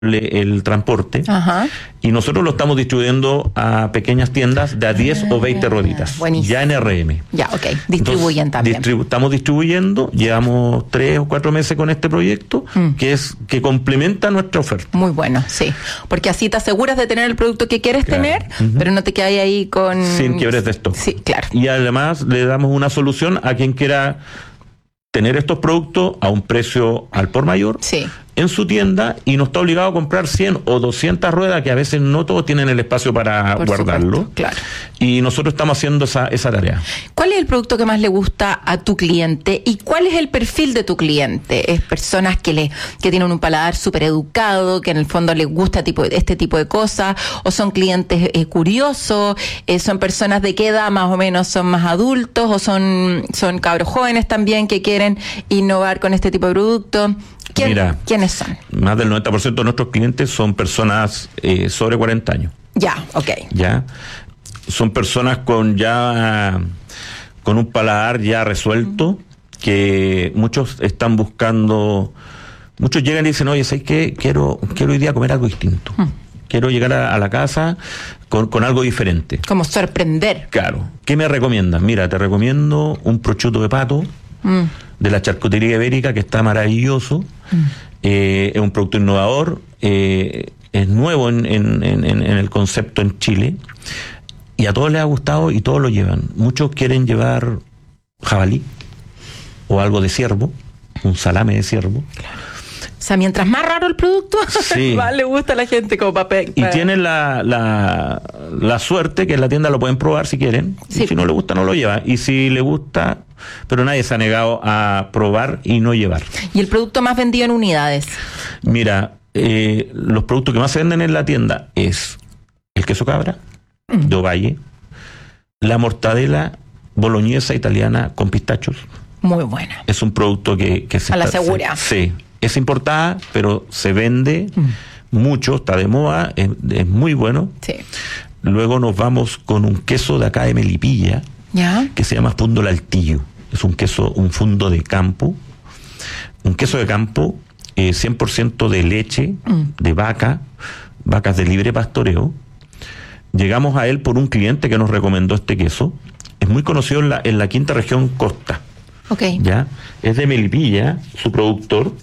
el transporte. Ajá. Y nosotros lo estamos distribuyendo a pequeñas tiendas de a 10 o 20 rueditas. Buenísimo. Ya en RM. Ya, ok. Distribuyen también. Estamos distribuyendo, llevamos 3 o 4 meses con este proyecto, que complementa nuestra oferta. Muy bueno, sí. Porque así te aseguras de tener el producto que quieres tener, pero no te quedas ahí con... Sin quiebres de stock. Sí, claro. Y además le damos una solución a quien quiera tener estos productos a un precio al por mayor. Sí. En su tienda, y no está obligado a comprar 100 o 200 ruedas, que a veces no todos tienen el espacio para Por guardarlo. supuesto, claro. Y nosotros estamos haciendo esa tarea. ¿Cuál es el producto que más le gusta a tu cliente y cuál es el perfil de tu cliente? ¿Es personas que tienen un paladar súper educado, que en el fondo les gusta este tipo de cosas? ¿O son clientes curiosos? ¿Son personas de qué edad más o menos? ¿Son más adultos o son cabros jóvenes también que quieren innovar con este tipo de productos? ¿Quiénes son? Más del 90% de nuestros clientes son personas sobre 40 años. Ya, ok. Ya. Son personas con un paladar ya resuelto, que muchos están buscando, muchos llegan y dicen, oye, ¿sabes qué? Quiero hoy día comer algo distinto. Quiero llegar a la casa con algo diferente. Como sorprender. Claro. ¿Qué me recomiendas? Mira, te recomiendo un prosciutto de pato de la charcutería ibérica, que está maravilloso. Es un producto innovador, es nuevo en el concepto en Chile, y a todos les ha gustado y todos lo llevan. Muchos quieren llevar jabalí o algo de ciervo, un salame de ciervo. Claro. O sea, mientras más raro el producto, sí, más le gusta a la gente como papel. Y tienen la suerte que en la tienda lo pueden probar si quieren. Sí. Y si no le gusta, no lo lleva. Y si le gusta, pero nadie se ha negado a probar y no llevar. ¿Y el producto más vendido en unidades? Mira, los productos que más se venden en la tienda es el queso cabra de Ovalle, la mortadela boloñesa italiana con pistachos. Muy buena. Es un producto que se... A la segura. Sí. Es importada, pero se vende mucho, está de moda, es muy bueno. Sí. Luego nos vamos con un queso de acá de Melipilla, ¿ya? Que se llama Fundo Altillo. Es un queso, un fundo de campo, un queso de campo, 100% de leche, de vacas de libre pastoreo. Llegamos a él por un cliente que nos recomendó este queso. Es muy conocido en la quinta región costa. Ok. ¿Ya? Es de Melipilla, su productor.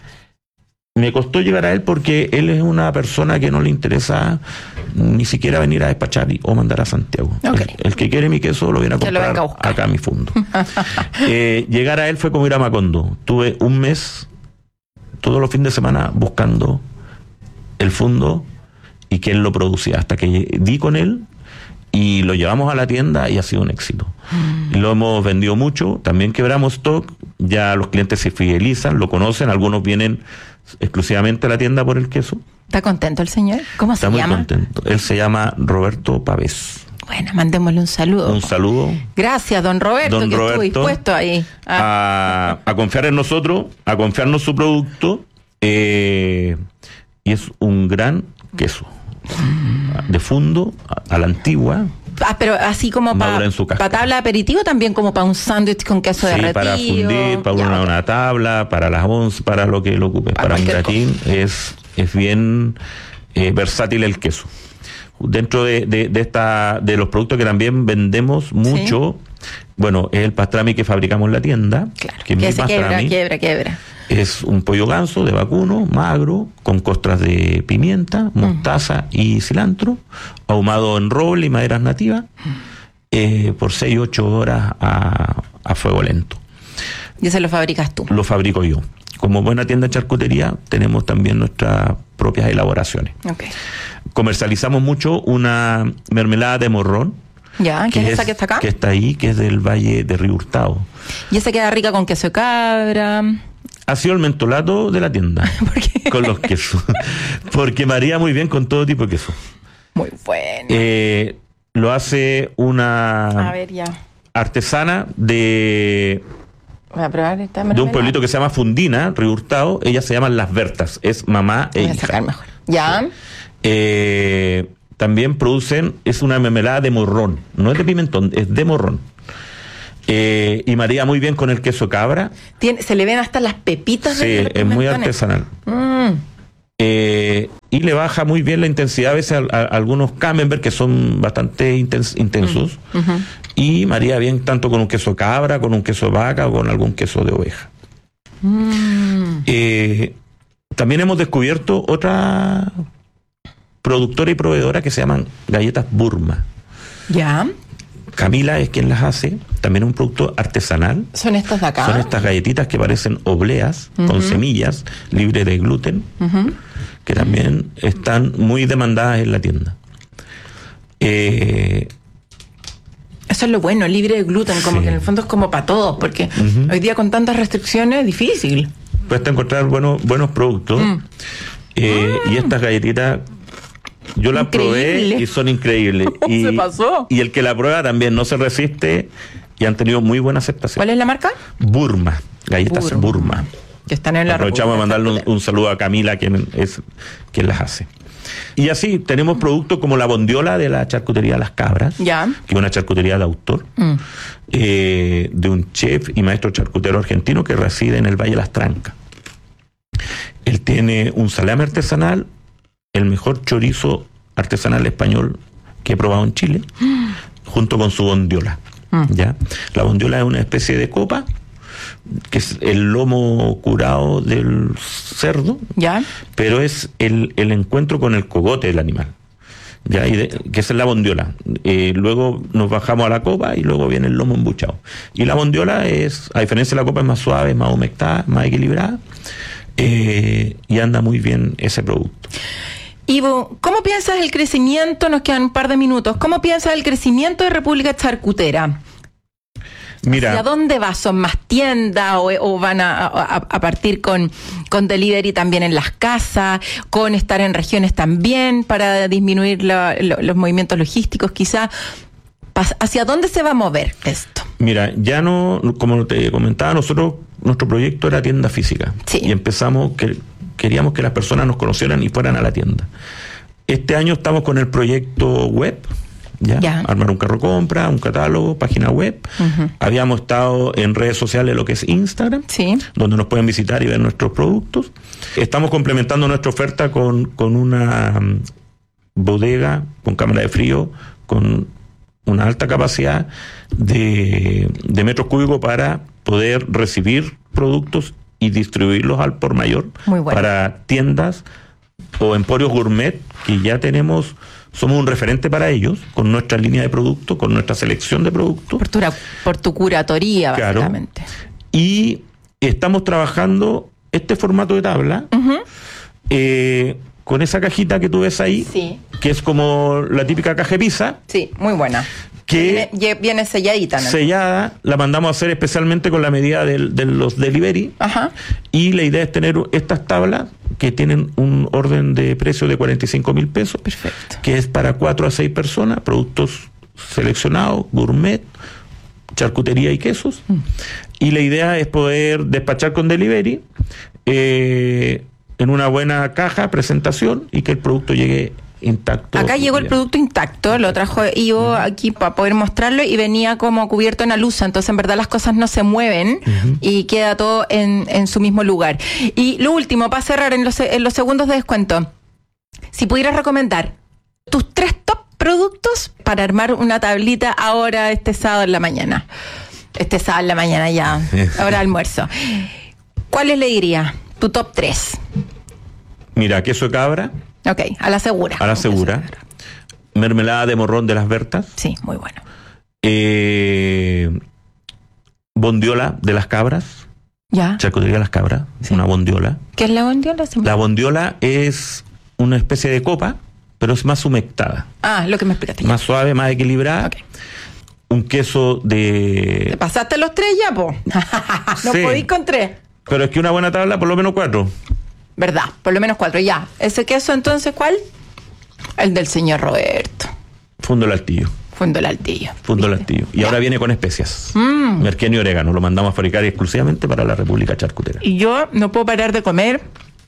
Me costó llegar a él porque él es una persona que no le interesa ni siquiera venir a despachar o mandar a Santiago. Okay. El que quiere mi queso lo viene a comprar acá a mi fondo. Llegar a él fue como ir a Macondo. Tuve un mes, todos los fines de semana, buscando el fondo y que él lo producía, hasta que di con él y lo llevamos a la tienda y ha sido un éxito. Lo hemos vendido mucho, también quebramos stock, ya los clientes se fidelizan, lo conocen, algunos vienen exclusivamente a la tienda por el queso. ¿Está contento el señor? ¿Cómo se llama? Está muy contento. Él se llama Roberto Pavés. Bueno, mandémosle un saludo. Un saludo. Gracias, don Roberto, que estuvo dispuesto ahí a confiar en nosotros, a confiarnos su producto, y es un gran queso. De fundo, a la antigua. Pero así como para tabla de aperitivo, también como para un sándwich con queso derretido. Para fundir, para una tabla, para las once, para lo que lo ocupe. Para un gratín es bien versátil el queso. Dentro de los productos que también vendemos mucho, bueno, es el pastrami que fabricamos en la tienda. Claro, que se quiebra. Es un pollo ganso de vacuno, magro, con costras de pimienta, mostaza y cilantro, ahumado en roble y maderas nativas, por 6-8 horas a fuego lento. ¿Y ese lo fabricas tú? Lo fabrico yo. Como buena tienda de charcutería, tenemos también nuestras propias elaboraciones. Okay. Comercializamos mucho una mermelada de morrón. Ya, ¿qué es esa que está acá? Que está ahí, que es del Valle de Río Hurtado. ¿Y esa queda rica con queso de cabra? Ha sido el mentolato de la tienda. ¿Por qué? Con los quesos. Porque maría muy bien con todo tipo de queso. Muy bueno. Lo hace una artesana de un pueblito que se llama Fundina, Río Hurtado. Ellas se llaman Las Bertas. Es mamá e hija. Mejor. ¿Ya? También producen, es una mermelada de morrón. No es de pimentón, es de morrón. Y maría muy bien con el queso cabra. Se le ven hasta las pepitas. Sí, es muy artesanal. y le baja muy bien la intensidad a veces a algunos camembert que son bastante intensos, y maría bien tanto con un queso cabra, con un queso de vaca o con algún queso de oveja. También hemos descubierto otra productora y proveedora que se llaman galletas Burma. Ya. Camila es quien las hace, también es un producto artesanal. ¿Son estas de acá? Son estas galletitas que parecen obleas, con semillas, libres de gluten, que también están muy demandadas en la tienda. Eso es lo bueno, libre de gluten, como que en el fondo es como para todos, porque hoy día con tantas restricciones es difícil. Puedes encontrar buenos productos. Y estas galletitas, yo las probé y son increíbles. Y, se pasó. Y el que la prueba también no se resiste y han tenido muy buena aceptación. ¿Cuál es la marca? Burma, galletas Burma. Que están en la Aprovechamos a mandarle un saludo a Camila, quien las hace. Y así tenemos productos como la bondiola de la charcutería Las Cabras, que es una charcutería de autor, de un chef y maestro charcutero argentino que reside en el Valle de Las Trancas. Él tiene un salame artesanal, el mejor chorizo artesanal español que he probado en Chile, junto con su bondiola. ¿Ya? La bondiola es una especie de copa, que es el lomo curado del cerdo, pero es el encuentro con el cogote del animal, ¿ya? Que es la bondiola. Luego nos bajamos a la copa y luego viene el lomo embuchado. Y la bondiola es, a diferencia de la copa, es más suave, más humectada, más equilibrada, y anda muy bien ese producto. Ivo, ¿cómo piensas el crecimiento? Nos quedan un par de minutos. ¿Cómo piensas el crecimiento de República Charcutera? Mira, ¿hacia dónde va? ¿Son más tiendas o van a partir con delivery también en las casas, con estar en regiones también para disminuir los movimientos logísticos quizá? ¿Hacia dónde se va a mover esto? Mira, ya no, como te comentaba, nuestro proyecto era tienda física. Sí. Y empezamos, queríamos que las personas nos conocieran y fueran a la tienda. Este año estamos con el proyecto web, ¿ya? Armar un carro compra, un catálogo, página web. Habíamos estado en redes sociales, lo que es Instagram, donde nos pueden visitar y ver nuestros productos. Estamos complementando nuestra oferta con una bodega, con cámara de frío, con una alta capacidad de metros cúbicos para poder recibir productos y distribuirlos al por mayor para tiendas o emporios gourmet que ya tenemos. Somos un referente para ellos, con nuestra línea de productos, con nuestra selección de productos. Por tu curatoría, básicamente. Y estamos trabajando este formato de tabla, con esa cajita que tú ves ahí, que es como la típica caja de pizza. Sí, muy buena. Que viene selladita, ¿no? Sellada, la mandamos a hacer especialmente con la medida de los delivery. Y la idea es tener estas tablas que tienen un orden de precio de 45.000 pesos. Perfecto. Que es para 4 a 6 personas, productos seleccionados, gourmet, charcutería y quesos. Y la idea es poder despachar con delivery en una buena caja, presentación, y que el producto llegue intacto. Acá llegó el producto intacto, lo trajo Ivo aquí para poder mostrarlo y venía como cubierto en alusa, entonces en verdad las cosas no se mueven y queda todo en su mismo lugar. Y lo último, para cerrar en los segundos de descuento, si pudieras recomendar tus 3 top productos para armar una tablita ahora este sábado en la mañana. Este sábado en la mañana ya, ahora de almuerzo. ¿Cuáles le diría? Tu top 3. Mira, queso de cabra. Ok, a la segura. A la segura. Mermelada de morrón de las Bertas. Sí, muy bueno. Bondiola de las cabras. Ya. Charcutería de las cabras. Una bondiola. ¿Qué es la bondiola? La bondiola es una especie de copa, pero es más humectada. Ah, lo que me explicaste. Más suave, más equilibrada. Okay. Un queso de... ¿Te pasaste los 3 ya, po? No podís con 3. Pero es que una buena tabla, por lo menos 4. ¿Verdad? Por lo menos 4, ya. ¿Ese queso entonces cuál? El del señor Roberto. Fundo del Altillo. Fundo del Altillo. Fundo del Altillo. Y ahora viene con especias. Merquén y orégano. Lo mandamos a fabricar exclusivamente para la República Charcutera. Y yo no puedo parar de comer.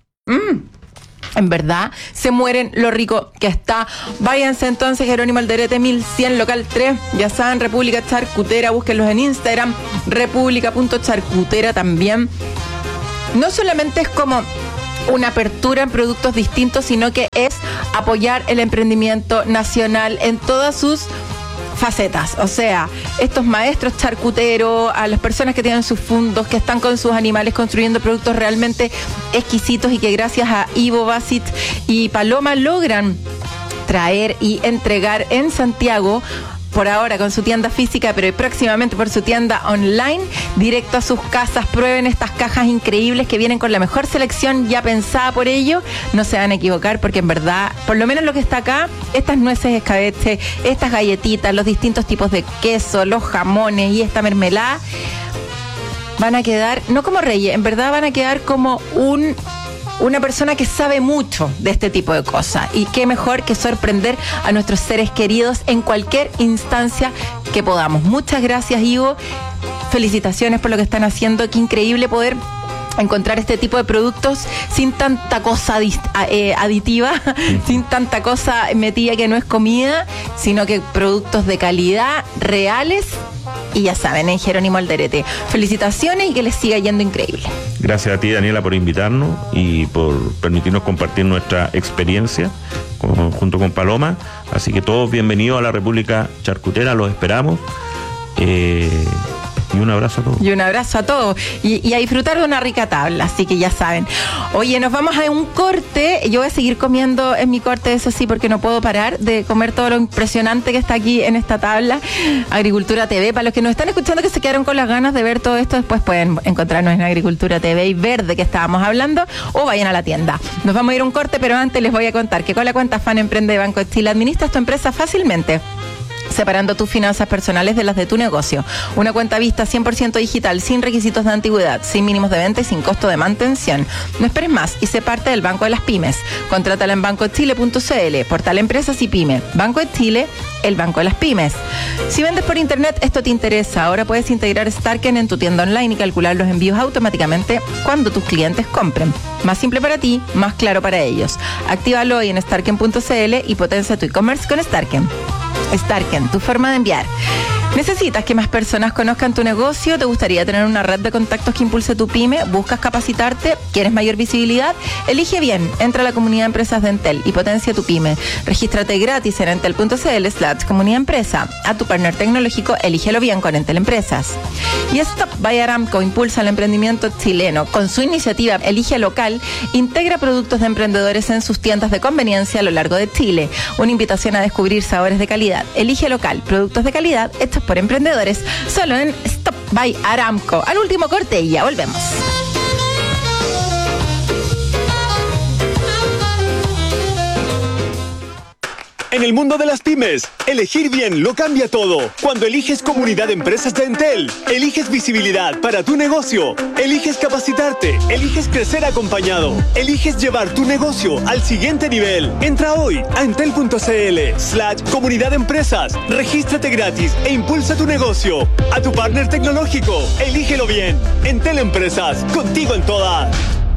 En verdad, se mueren lo rico que está. Váyanse entonces, Jerónimo Alderete 1100, local 3. Ya saben, República Charcutera. Búsquenlos en Instagram. República.charcutera también. No solamente es como una apertura en productos distintos, sino que es apoyar el emprendimiento nacional en todas sus facetas. O sea, estos maestros charcuteros, a las personas que tienen sus fundos, que están con sus animales construyendo productos realmente exquisitos y que gracias a Ivo, Basit y Paloma logran traer y entregar en Santiago, por ahora con su tienda física, pero próximamente por su tienda online, directo a sus casas. Prueben estas cajas increíbles que vienen con la mejor selección ya pensada por ello. No se van a equivocar porque en verdad, por lo menos lo que está acá, estas nueces escabeche, estas galletitas, los distintos tipos de queso, los jamones y esta mermelada, van a quedar, no como reyes, en verdad van a quedar como una persona que sabe mucho de este tipo de cosas. Y qué mejor que sorprender a nuestros seres queridos en cualquier instancia que podamos. Muchas gracias, Ivo. Felicitaciones por lo que están haciendo. Qué increíble poder encontrar este tipo de productos sin tanta cosa aditiva, sin tanta cosa metida que no es comida, sino que productos de calidad, reales. Y ya saben, en Jerónimo Alderete. Felicitaciones y que les siga yendo increíble. Gracias a ti, Daniela, por invitarnos y por permitirnos compartir nuestra experiencia junto con Paloma. Así que todos bienvenidos a la República Charcutera, los esperamos. Y un abrazo a todos. Y un abrazo a todos. Y a disfrutar de una rica tabla, así que ya saben. Oye, nos vamos a un corte. Yo voy a seguir comiendo en mi corte, eso sí, porque no puedo parar de comer todo lo impresionante que está aquí en esta tabla. Agricultura TV, para los que nos están escuchando que se quedaron con las ganas de ver todo esto, después pueden encontrarnos en Agricultura TV y ver de qué estábamos hablando, o vayan a la tienda. Nos vamos a ir a un corte, pero antes les voy a contar que con la cuenta FAN Emprende de Banco de Chile administras tu empresa fácilmente, separando tus finanzas personales de las de tu negocio. Una cuenta vista 100% digital, sin requisitos de antigüedad, sin mínimos de venta y sin costo de mantención. No esperes más y sé parte del Banco de las Pymes. Contrátala en bancochile.cl, portal Empresas y Pyme. Banco de Chile, el Banco de las Pymes. Si vendes por internet, esto te interesa. Ahora puedes integrar Starken en tu tienda online y calcular los envíos automáticamente cuando tus clientes compren. Más simple para ti, más claro para ellos. Actívalo hoy en starken.cl y potencia tu e-commerce con Starken. Starken, tu forma de enviar. ¿Necesitas que más personas conozcan tu negocio? ¿Te gustaría tener una red de contactos que impulse tu pyme? ¿Buscas capacitarte? ¿Quieres mayor visibilidad? Elige bien. Entra a la comunidad de empresas de Entel y potencia tu pyme. Regístrate gratis en entel.cl/comunidad empresa. A tu partner tecnológico, elígelo bien con Entel Empresas. Y Stop by Aramco impulsa el emprendimiento chileno. Con su iniciativa Elige Local, integra productos de emprendedores en sus tiendas de conveniencia a lo largo de Chile. Una invitación a descubrir sabores de calidad. Elige Local, productos de calidad hechos por emprendedores, solo en Stop by Aramco. Al último corte y ya volvemos. En el mundo de las pymes, elegir bien lo cambia todo. Cuando eliges Comunidad de Empresas de Entel, eliges visibilidad para tu negocio, eliges capacitarte, eliges crecer acompañado, eliges llevar tu negocio al siguiente nivel. Entra hoy a entel.cl/comunidad de empresas, regístrate gratis e impulsa tu negocio. A tu partner tecnológico, elígelo bien. Entel Empresas, contigo en todas.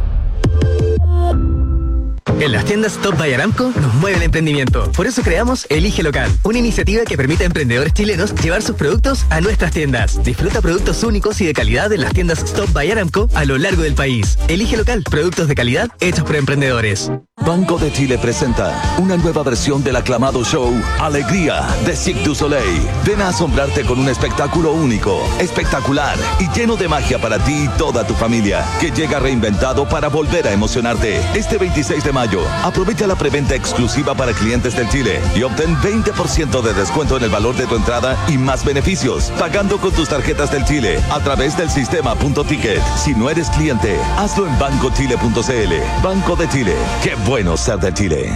En las tiendas Stop by Aramco nos mueve el emprendimiento. Por eso creamos Elige Local, una iniciativa que permite a emprendedores chilenos llevar sus productos a nuestras tiendas. Disfruta productos únicos y de calidad en las tiendas Stop by Aramco a lo largo del país. Elige Local, productos de calidad hechos por emprendedores. Banco de Chile presenta una nueva versión del aclamado show Alegría de Cirque du Soleil. Ven a asombrarte con un espectáculo único, espectacular y lleno de magia para ti y toda tu familia, que llega reinventado para volver a emocionarte. Este 26 de mayo, aprovecha la preventa exclusiva para clientes del Chile y obtén 20% de descuento en el valor de tu entrada y más beneficios, pagando con tus tarjetas del Chile a través del sistema Punto Ticket. Si no eres cliente, hazlo en bancochile.cl. Banco de Chile. ¡Qué bueno ser de Chile!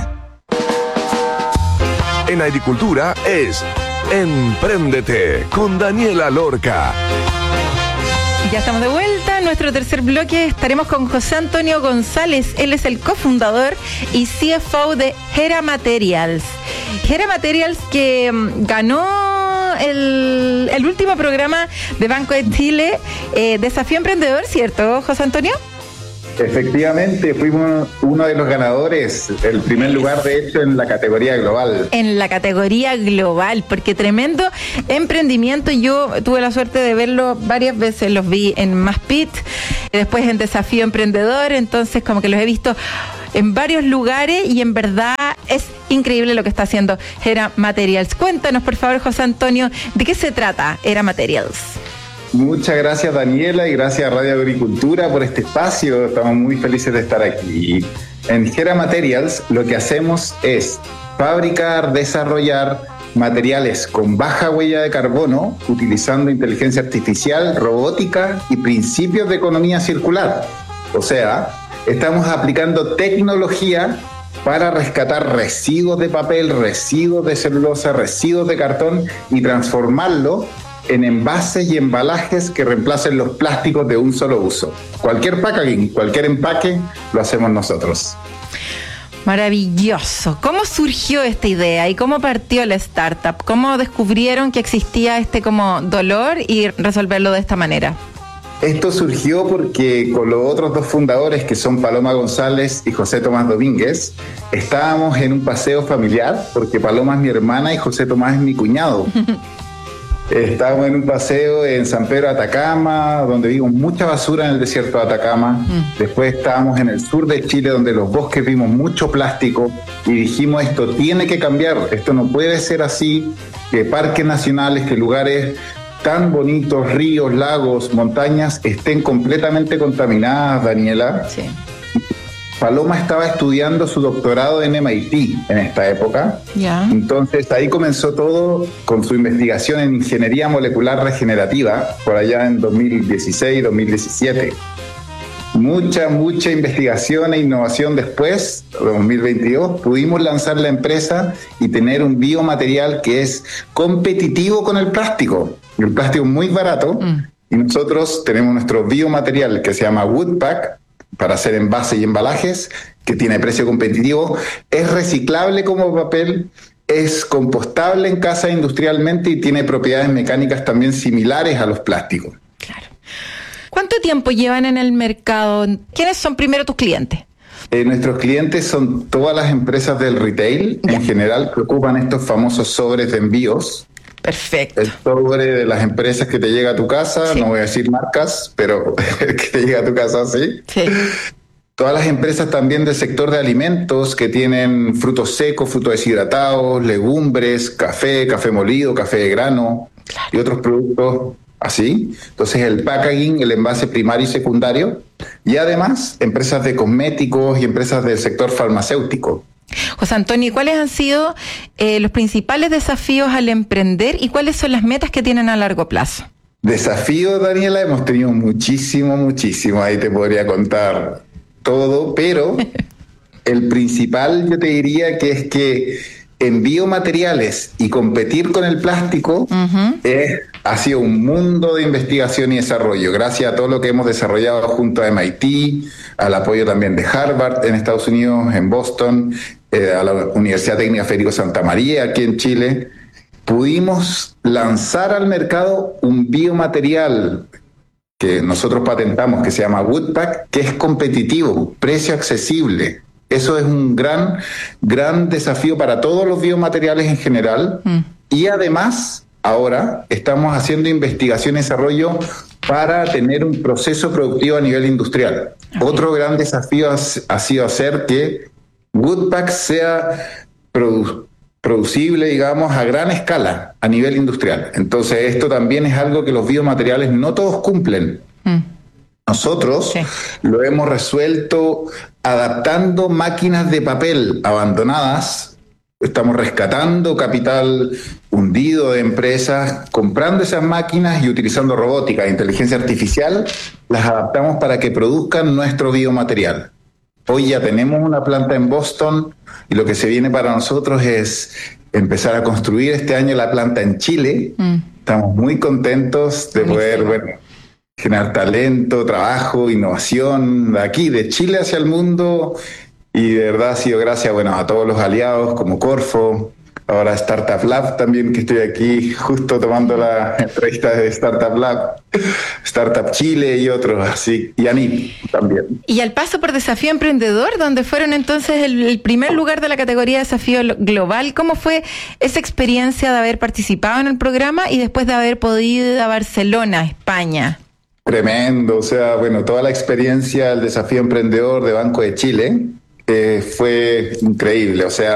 En agricultura es Empréndete con Daniela Lorca. Ya estamos de vuelta. En nuestro tercer bloque estaremos con José Antonio González. Él es el cofundador y CFO de Hera Materials. Hera Materials que ganó el último programa de Banco de Chile, Desafío Emprendedor, ¿cierto, José Antonio? Efectivamente, fuimos uno de los ganadores, el primer lugar de hecho en la categoría global. En la categoría global, porque tremendo emprendimiento. Yo tuve la suerte de verlo varias veces, los vi en Maspit, después en Desafío Emprendedor, entonces como que los he visto en varios lugares y en verdad es increíble lo que está haciendo Hera Materials. Cuéntanos por favor, José Antonio, ¿de qué se trata Hera Materials? Muchas gracias, Daniela, y gracias a Radio Agricultura por este espacio. Estamos muy felices de estar aquí. En Hera Materials lo que hacemos es fabricar, desarrollar materiales con baja huella de carbono utilizando inteligencia artificial, robótica y principios de economía circular. O sea, estamos aplicando tecnología para rescatar residuos de papel, residuos de celulosa, residuos de cartón y transformarlo en envases y embalajes que reemplacen los plásticos de un solo uso. Cualquier packaging, cualquier empaque, lo hacemos nosotros. Maravilloso. ¿Cómo surgió esta idea y cómo partió la startup? ¿Cómo descubrieron que existía este como dolor y resolverlo de esta manera? Esto surgió porque con los otros dos fundadores, que son Paloma González y José Tomás Domínguez, estábamos en un paseo familiar, porque Paloma es mi hermana y José Tomás es mi cuñado. Estábamos en un paseo en San Pedro, Atacama, donde vimos mucha basura en el desierto de Atacama. Después estábamos en el sur de Chile, donde los bosques vimos mucho plástico y dijimos, esto tiene que cambiar, esto no puede ser así, que parques nacionales, que lugares tan bonitos, ríos, lagos, montañas, estén completamente contaminadas, Daniela. Sí. Paloma estaba estudiando su doctorado en MIT en esta época. Ya. Entonces ahí comenzó todo con su investigación en ingeniería molecular regenerativa, por allá en 2016, 2017. Mucha investigación e innovación después, 2022, pudimos lanzar la empresa y tener un biomaterial que es competitivo con el plástico. El plástico es muy barato y nosotros tenemos nuestro biomaterial que se llama Woodpack, para hacer envases y embalajes, que tiene precio competitivo, es reciclable como papel, es compostable en casa industrialmente y tiene propiedades mecánicas también similares a los plásticos. Claro. ¿Cuánto tiempo llevan en el mercado? ¿Quiénes son primero tus clientes? Nuestros clientes son todas las empresas del retail, en general, que ocupan estos famosos sobres de envíos. Perfecto. El sobre de las empresas que te llega a tu casa, sí. No voy a decir marcas, pero el que te llega a tu casa, sí. Sí. Todas las empresas también del sector de alimentos que tienen frutos secos, frutos deshidratados, legumbres, café molido, café de grano, claro, y otros productos así. Entonces el packaging, el envase primario y secundario, y además empresas de cosméticos y empresas del sector farmacéutico. José Antonio, ¿cuáles han sido los principales desafíos al emprender y cuáles son las metas que tienen a largo plazo? Desafíos, Daniela, hemos tenido muchísimo. Ahí te podría contar todo, pero el principal yo te diría que es que en biomateriales y competir con el plástico ha sido un mundo de investigación y desarrollo, gracias a todo lo que hemos desarrollado junto a MIT, al apoyo también de Harvard en Estados Unidos, en Boston, a la Universidad Técnica Federico Santa María aquí en Chile. Pudimos lanzar al mercado un biomaterial que nosotros patentamos, que se llama Woodpack, que es competitivo, precio accesible. Eso es un gran desafío para todos los biomateriales en general. Y además, ahora estamos haciendo investigación y desarrollo para tener un proceso productivo a nivel industrial. Otro gran desafío ha sido hacer que Woodpack sea producible, digamos, a gran escala a nivel industrial. Entonces, esto también es algo que los biomateriales no todos cumplen. Nosotros lo hemos resuelto adaptando máquinas de papel abandonadas. Estamos rescatando capital hundido de empresas, comprando esas máquinas y utilizando robótica e inteligencia artificial, las adaptamos para que produzcan nuestro biomaterial. Hoy ya tenemos una planta en Boston y lo que se viene para nosotros es empezar a construir este año la planta en Chile. Estamos muy contentos de poder, generar talento, trabajo, innovación de aquí, de Chile hacia el mundo. Y de verdad ha sido gracias a todos los aliados como Corfo, ahora Startup Lab también, que estoy aquí justo tomando la entrevista de Startup Lab, Startup Chile y otros, así, y ANIP también. Y al paso por Desafío Emprendedor, donde fueron entonces el primer lugar de la categoría Desafío Global, ¿cómo fue esa experiencia de haber participado en el programa y después de haber podido ir a Barcelona, España? Tremendo, o sea, bueno, toda la experiencia del Desafío Emprendedor de Banco de Chile fue increíble, o sea,